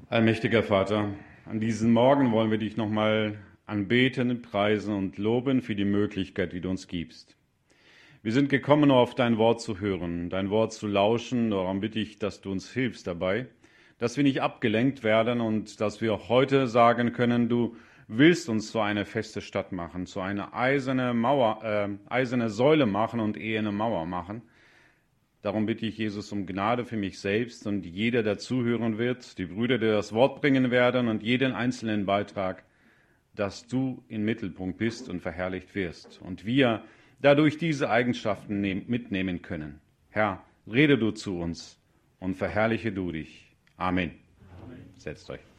Allmächtiger Vater, an diesem Morgen wollen wir dich nochmal anbeten, preisen und loben für die Möglichkeit, die du uns gibst. Wir sind gekommen, auf dein Wort zu hören, dein Wort zu lauschen. Darum bitte ich, dass du uns hilfst dabei, dass wir nicht abgelenkt werden und dass wir auch heute sagen können, du willst uns zu einer feste Stadt machen, zu einer eiserne Säule machen und eine Mauer machen. Darum bitte ich Jesus um Gnade für mich selbst und jeder, der zuhören wird, die Brüder, die das Wort bringen werden und jeden einzelnen Beitrag, dass du im Mittelpunkt bist und verherrlicht wirst und wir dadurch diese Eigenschaften mitnehmen können. Herr, rede du zu uns und verherrliche du dich. Amen. Setzt euch.